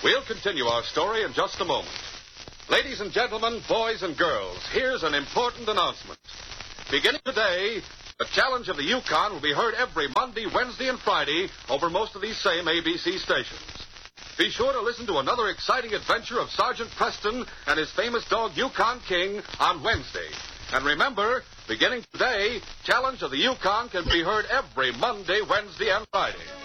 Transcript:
We'll continue our story in just a moment. Ladies and gentlemen, boys and girls, here's an important announcement. Beginning today, the Challenge of the Yukon will be heard every Monday, Wednesday, and Friday over most of these same ABC stations. Be sure to listen to another exciting adventure of Sergeant Preston and his famous dog Yukon King on Wednesday. And remember, beginning today, Challenge of the Yukon can be heard every Monday, Wednesday, and Friday.